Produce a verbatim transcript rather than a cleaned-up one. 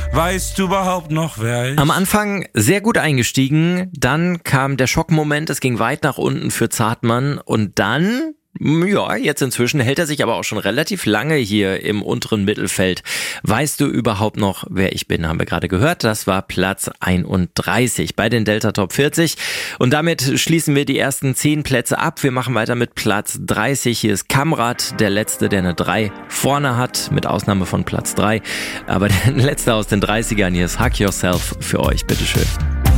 Weißt du überhaupt noch, wer ich? Am Anfang sehr gut eingestiegen, dann kam der Schockmoment, es ging weit nach unten für Zartmann und dann... Ja, jetzt inzwischen hält er sich aber auch schon relativ lange hier im unteren Mittelfeld. Weißt du überhaupt noch, wer ich bin, haben wir gerade gehört. Das war Platz einunddreißig bei den Delta Top vierzig. Und damit schließen wir die ersten zehn Plätze ab. Wir machen weiter mit Platz dreißig. Hier ist Kamrat, der Letzte, der eine drei vorne hat, mit Ausnahme von Platz drei. Aber der Letzte aus den dreißigern, hier ist Hug Yourself für euch, bitteschön.